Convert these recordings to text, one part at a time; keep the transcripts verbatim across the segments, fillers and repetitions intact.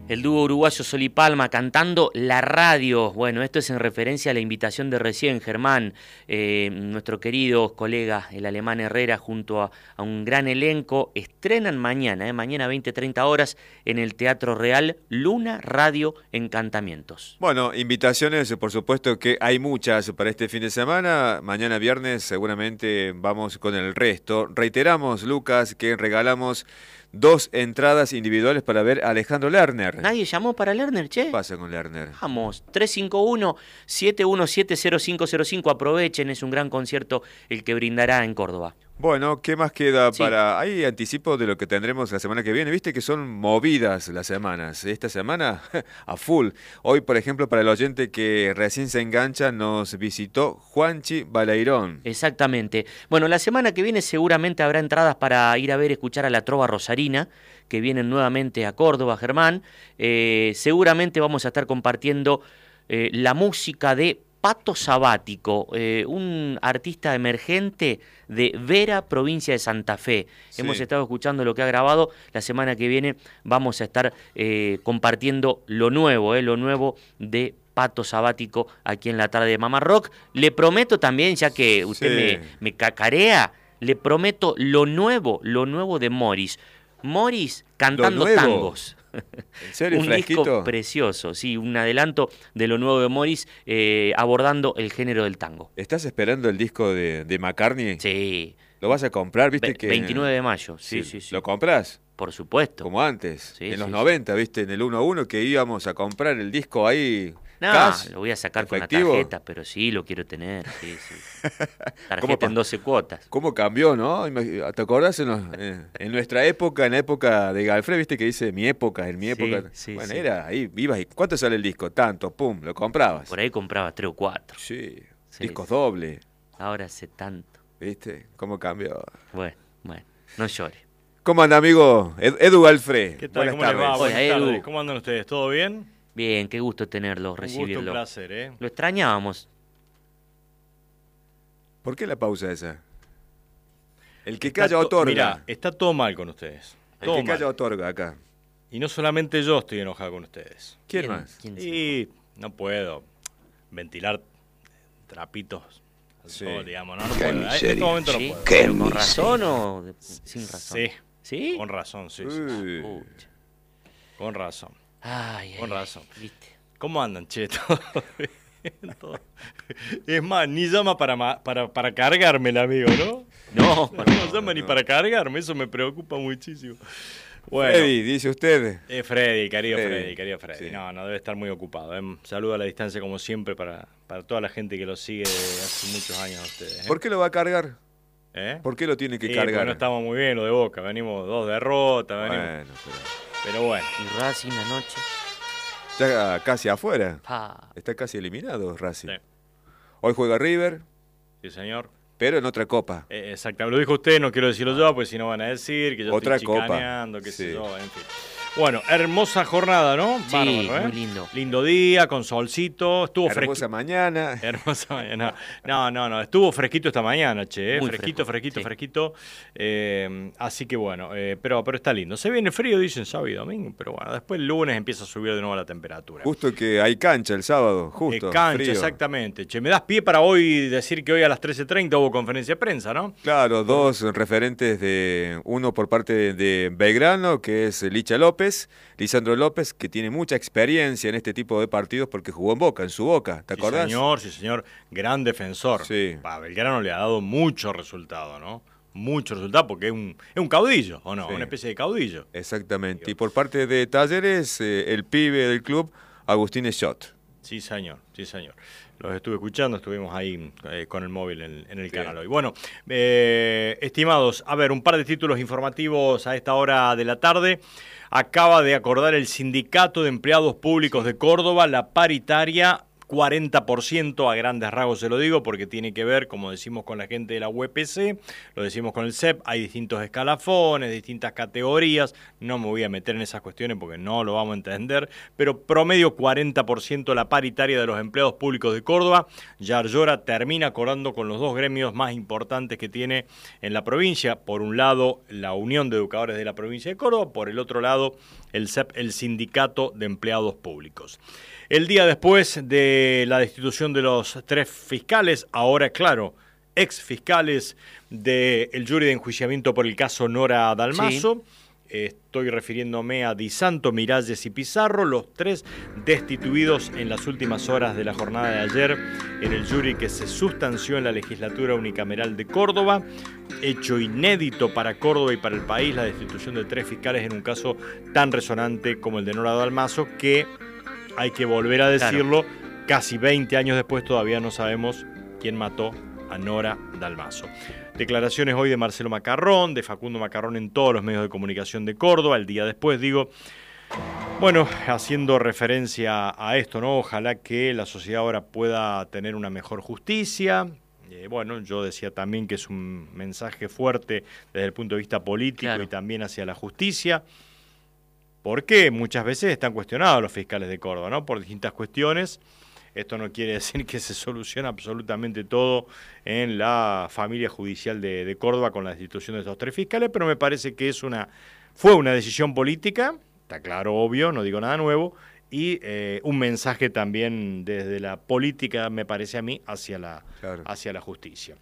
El dúo uruguayo Sol y Palma cantando La Radio. Bueno, esto es en referencia a la invitación de recién, Germán, eh, nuestro querido colega, el alemán Herrera, junto a, a un gran elenco, estrenan mañana, eh, mañana veinte treinta horas, en el Teatro Real, Luna Radio Encantamientos. Bueno, invitaciones, por supuesto que hay muchas para este fin de semana. Mañana viernes seguramente vamos con el resto. Reiteramos, Lucas, que regalamos dos entradas individuales para ver a Alejandro Lerner. ¿Nadie llamó para Lerner, che? ¿Qué pasa con Lerner? Vamos, tres cinco uno, siete uno siete, cero cinco cero cinco, aprovechen, es un gran concierto el que brindará en Córdoba. Bueno, ¿qué más queda Sí. para...? Hay anticipo de lo que tendremos la semana que viene. Viste que son movidas las semanas. Esta semana a full. Hoy, por ejemplo, para el oyente que recién se engancha, nos visitó Juanchi Balairón. Exactamente. Bueno, la semana que viene seguramente habrá entradas para ir a ver, escuchar a la Trova Rosarina, que vienen nuevamente a Córdoba, Germán. Eh, seguramente vamos a estar compartiendo eh, la música de Pato Sabático, eh, un artista emergente de Vera, provincia de Santa Fe. Sí. Hemos estado escuchando lo que ha grabado. La semana que viene vamos a estar eh, compartiendo lo nuevo, eh, lo nuevo de Pato Sabático aquí en la tarde de Mamá Rock. Le prometo también, ya que usted Sí. me, me cacarea, le prometo lo nuevo, lo nuevo de Morris. Morris cantando nuevo? tangos. ¿En serio, Un fresquito? disco precioso, sí, un adelanto de lo nuevo de Morris, eh, abordando el género del tango. ¿Estás esperando el disco de, de McCartney? Sí. ¿Lo vas a comprar? ¿Viste Ve- que veintinueve de mayo, sí, sí, sí. ¿Lo compras? Por supuesto. Como antes, Sí, en los sí, noventa, ¿viste? En el uno a uno que íbamos a comprar el disco ahí. No, cash, lo voy a sacar efectivo. con la tarjeta, pero sí, lo quiero tener, sí, sí. ¿Cómo Tarjeta pa- en doce cuotas. ¿Cómo cambió, no? Imag- ¿Te acordás en, los- en- en nuestra época, en la época de Galfred, viste que dice mi época, en mi Sí, época? sí, bueno, sí. era ahí, ibas y ¿cuánto sale el disco? Tanto, pum, lo comprabas. Por ahí compraba tres o cuatro. Sí, Sí, discos sí. doble, Ahora hace tanto. ¿viste? ¿Cómo cambió? Bueno, bueno, no llore. ¿Cómo anda, amigo? Ed- Edu Galfred. ¿Qué tal? Buenas ¿Cómo les tardes. va? Buenas Hola, Edu. tardes. ¿Cómo andan ustedes? ¿Todo bien? Bien, qué gusto tenerlo, Un gusto, recibirlo. un placer, ¿eh? Lo extrañábamos. ¿Por qué la pausa esa? El que Está calla to- otorga. Mirá, está todo mal con ustedes. el Todo que mal. calla otorga acá. Y no solamente yo estoy enojado con ustedes. ¿Quién, más? ¿Quién se- Y no puedo ventilar trapitos al Sí. sol, digamos. No, no Qué puedo. En este miseria. momento no ¿Sí? puedo. Qué ¿Con miseria. razón o de- sin razón? Sí, ¿Sí? con razón, sí, sí. Uy. Pucha. Con razón. Ay, ay, Con ay, razón. ¿viste? ¿Cómo andan, che? ¿Todo bien? Todo- Es más, ni llama para, ma- para, para cargarme el amigo, ¿no? No, No, no llama ni para cargarme, eso me preocupa muchísimo. Bueno, Freddy, dice usted. eh, Freddy, querido Freddy, Freddy, querido Freddy. sí. No, no, debe estar muy ocupado. ¿eh? Saludo a la distancia como siempre para, para toda la gente que lo sigue desde hace muchos años a ustedes. ¿eh? ¿Por qué lo va a cargar? ¿Eh? ¿Por qué lo tiene que Sí, porque cargar? no estamos muy bien lo de Boca, venimos dos derrotas, venimos- Bueno, pero pero bueno. y Racing anoche. ya casi afuera. Pa. Está casi eliminado Racing. Sí, Hoy juega River, sí, señor. pero en otra copa. Eh, exactamente, lo dijo usted, no quiero decirlo yo, pues si no van a decir que yo Otra estoy copa. chicaneando, qué Sí. sé yo, en fin. Bueno, hermosa jornada, ¿no? Sí, Bárbaro, ¿eh? muy lindo. Lindo día, con solcito, estuvo Hermosa fresquito. mañana. Hermosa mañana. No, no, no, estuvo fresquito esta mañana, che, ¿eh? Muy fresquito, fresco, fresquito, sí. fresquito. Eh, así que bueno, eh, pero, pero está lindo. Se viene frío, dicen sábado y domingo, pero bueno, después el lunes empieza a subir de nuevo la temperatura. Justo que hay cancha el sábado, justo. Eh, cancha, frío. exactamente. Che, me das pie para hoy decir que hoy a las trece treinta hubo conferencia de prensa, ¿no? Claro, dos referentes de uno por parte de, de Belgrano, que es Licha López, Lisandro López, que tiene mucha experiencia en este tipo de partidos porque jugó en Boca, en su Boca, ¿te Sí, acordás? señor, sí, señor. Gran defensor. Sí. A Belgrano le ha dado mucho resultado, ¿no? Mucho resultado porque es un, es un caudillo, ¿o no? Sí. Una especie de caudillo. Exactamente. Y por parte de Talleres, eh, el pibe del club, Agustín Schott. Sí, señor, sí, señor. Los estuve escuchando, estuvimos ahí eh, con el móvil en, en el Sí. canal hoy. Bueno, eh, estimados, a ver, un par de títulos informativos a esta hora de la tarde. Acaba de acordar el Sindicato de Empleados Públicos de Córdoba la paritaria cuarenta por ciento, a grandes rasgos se lo digo, porque tiene que ver, como decimos con la gente de la U P C, lo decimos con el C E P, hay distintos escalafones, distintas categorías, no me voy a meter en esas cuestiones porque no lo vamos a entender, pero promedio cuarenta por ciento la paritaria de los empleados públicos de Córdoba. Yarlora termina acordando con los dos gremios más importantes que tiene en la provincia, por un lado la Unión de Educadores de la provincia de Córdoba, por el otro lado el C E P, el Sindicato de Empleados Públicos. El día después de la destitución de los tres fiscales, ahora claro, ex fiscales del jury de enjuiciamiento por el caso Nora Dalmazo, sí. Estoy refiriéndome a Di Santo, Miralles y Pizarro, los tres destituidos en las últimas horas de la jornada de ayer en el jury que se sustanció en la legislatura unicameral de Córdoba. Hecho inédito para Córdoba y para el país, la destitución de tres fiscales en un caso tan resonante como el de Nora Dalmazo, que hay que volver a decirlo, claro, casi veinte años después todavía no sabemos quién mató a Nora Dalmazo. Declaraciones hoy de Marcelo Macarrón, de Facundo Macarrón en todos los medios de comunicación de Córdoba, el día después, digo, bueno, haciendo referencia a esto, ¿no? Ojalá que la sociedad ahora pueda tener una mejor justicia. Eh, bueno, yo decía también que es un mensaje fuerte desde el punto de vista político, claro, y también hacia la justicia. Porque muchas veces están cuestionados los fiscales de Córdoba, ¿no? Por distintas cuestiones. Esto no quiere decir que se soluciona absolutamente todo en la familia judicial de, de Córdoba con la destitución de estos tres fiscales, pero me parece que es una, fue una decisión política, está claro, obvio, no digo nada nuevo, y eh, un mensaje también desde la política, me parece a mí, hacia la, claro, hacia la justicia.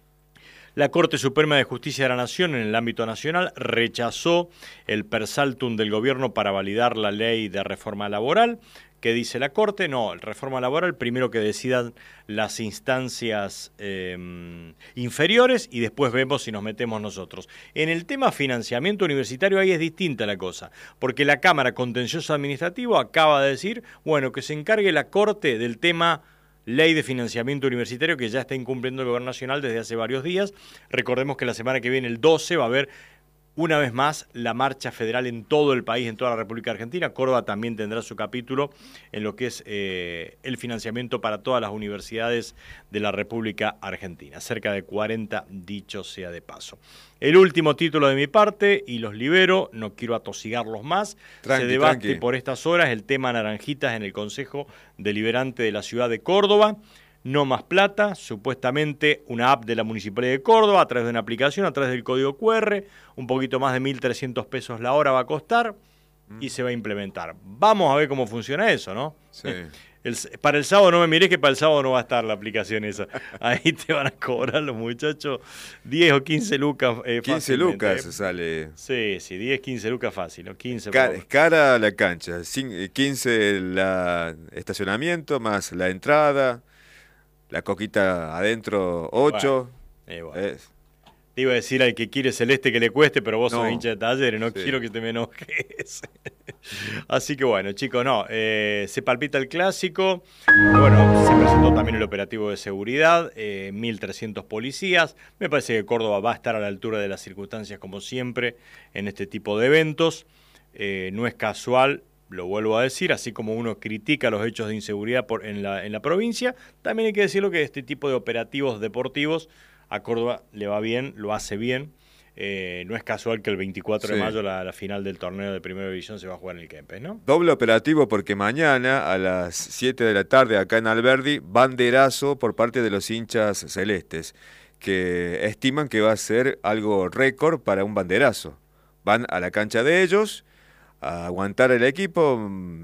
La Corte Suprema de Justicia de la Nación, en el ámbito nacional, rechazó el per saltum del gobierno para validar la ley de reforma laboral. ¿Qué dice la Corte? No, el reforma laboral, primero que decidan las instancias eh, inferiores y después vemos si nos metemos nosotros. En el tema financiamiento universitario ahí es distinta la cosa, porque la Cámara Contencioso Administrativo acaba de decir, bueno, que se encargue la Corte del tema ley de financiamiento universitario que ya está incumpliendo el Gobierno Nacional desde hace varios días. Recordemos que la semana que viene, el doce, va a haber una vez más la marcha federal en todo el país, en toda la República Argentina. Córdoba también tendrá su capítulo en lo que es eh, el financiamiento para todas las universidades de la República Argentina. Cerca de cuarenta, dicho sea de paso. El último título de mi parte, y los libero, no quiero atosigarlos más. Tranqui, Se debate tranqui. por estas horas el tema naranjitas en el Consejo Deliberante de la Ciudad de Córdoba. No más plata, supuestamente una app de la Municipalidad de Córdoba, a través de una aplicación, a través del código cu erre, un poquito más de mil trescientos pesos la hora va a costar y se va a implementar. Vamos a ver cómo funciona eso, ¿no? Sí. El, para el sábado no me mires que para el sábado no va a estar la aplicación esa. Ahí te van a cobrar los muchachos diez o quince lucas. Eh, quince lucas se sale. Sí, sí, diez, quince lucas fácil, ¿no? quince. Car, es cara la cancha, quince el estacionamiento más la entrada. La coquita adentro, ocho. Bueno, eh, bueno. Es. Te iba a decir al que quiere celeste que le cueste, pero vos no, sos hincha de Talleres, no sí. quiero que te me enojes. Así que bueno, chicos, no, eh, se palpita el clásico. Bueno, se presentó también el operativo de seguridad, eh, mil trescientos policías. Me parece que Córdoba va a estar a la altura de las circunstancias, como siempre, en este tipo de eventos. Eh, no es casual. Lo vuelvo a decir, así como uno critica los hechos de inseguridad por, en, la, en la provincia, también hay que decirlo que este tipo de operativos deportivos a Córdoba le va bien, lo hace bien. Eh, no es casual que el veinticuatro sí. de mayo la, la final del torneo de Primera División se va a jugar en el Kempes, ¿no? Doble operativo porque mañana a las siete de la tarde acá en Alberdi, banderazo por parte de los hinchas celestes, que estiman que va a ser algo récord para un banderazo. Van a la cancha de ellos a aguantar el equipo,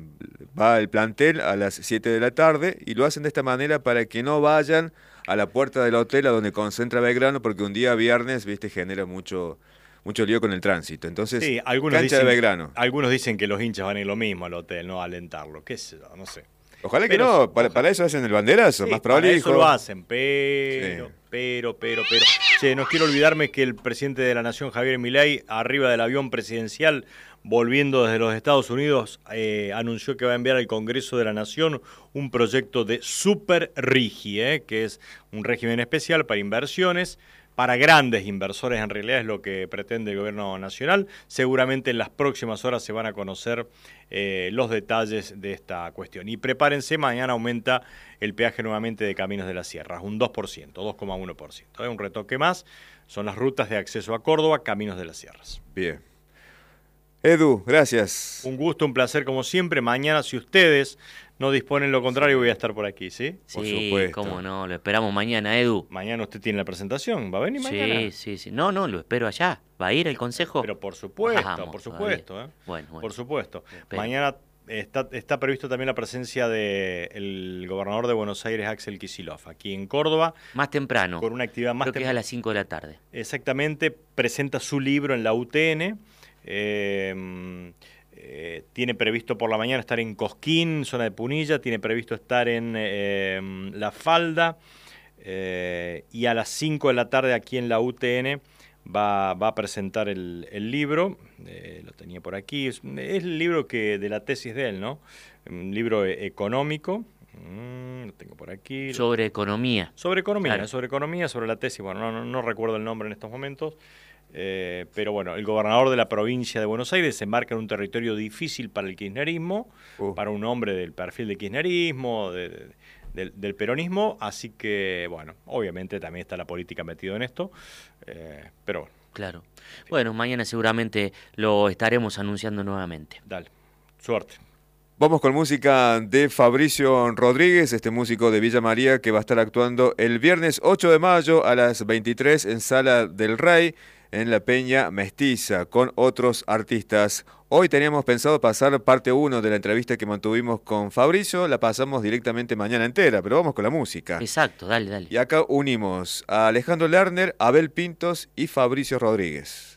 va el plantel a las siete de la tarde y lo hacen de esta manera para que no vayan a la puerta del hotel a donde concentra Belgrano, porque un día viernes, viste, genera mucho mucho lío con el tránsito. Entonces, sí, algunos cancha dicen, de Belgrano. Algunos dicen que los hinchas van a ir lo mismo al hotel, no a alentarlo, qué sé yo, no sé. Ojalá pero, que no, para, para eso hacen el banderazo, sí, más prolijo. Para eso lo hacen, pero, sí. pero, pero, pero. Che, no quiero olvidarme que el presidente de la Nación, Javier Milei, arriba del avión presidencial, volviendo desde los Estados Unidos, eh, anunció que va a enviar al Congreso de la Nación un proyecto de Super Rigi, eh, que es un régimen especial para inversiones, para grandes inversores en realidad es lo que pretende el gobierno nacional. Seguramente en las próximas horas se van a conocer eh, los detalles de esta cuestión. Y prepárense, mañana aumenta el peaje nuevamente de Caminos de las Sierras, un dos por ciento, dos coma uno por ciento. ¿eh? Un retoque más, son las rutas de acceso a Córdoba, Caminos de las Sierras. Bien. Edu, gracias. Un gusto, un placer como siempre. Mañana, si ustedes no disponen lo contrario, voy a estar por aquí, ¿sí? Sí, por supuesto. cómo no, lo esperamos mañana, Edu. Mañana usted tiene la presentación, ¿va a venir mañana? Sí, sí, sí. No, no, lo espero allá. ¿Va a ir el consejo? Pero por supuesto, Vamos, por supuesto. ¿eh? Bueno, bueno. Por supuesto. Pero... Mañana está, está previsto también la presencia del gobernador de Buenos Aires, Axel Kicillof, aquí en Córdoba. Más temprano. Con una actividad más Creo que es a las cinco de la tarde. Exactamente, presenta su libro en la U T N. Eh, eh, tiene previsto por la mañana estar en Cosquín, zona de Punilla, tiene previsto estar en eh, La Falda, eh, y a las cinco de la tarde aquí en la U T N va, va a presentar el, el libro, eh, lo tenía por aquí, es, es el libro que de la tesis de él, ¿no? Un libro económico. Mm, lo tengo por aquí. Sobre economía. Sobre economía, Claro. sobre economía, sobre la tesis, bueno, no, no, no recuerdo el nombre en estos momentos. Eh, pero bueno, el gobernador de la provincia de Buenos Aires se embarca en un territorio difícil para el kirchnerismo, Uh. para un hombre del perfil de kirchnerismo, de, de, del, del peronismo, así que bueno, obviamente también está la política metida en esto, eh, pero bueno. Claro. Bueno, mañana seguramente lo estaremos anunciando nuevamente. Dale, suerte. Vamos con música de Fabricio Rodríguez, este músico de Villa María que va a estar actuando el viernes ocho de mayo a las veintitrés en Sala del Rey, en la Peña Mestiza, con otros artistas. Hoy teníamos pensado pasar parte uno de la entrevista que mantuvimos con Fabricio, la pasamos directamente mañana entera, pero vamos con la música. Exacto, dale, dale. Y acá unimos a Alejandro Lerner, Abel Pintos y Fabricio Rodríguez.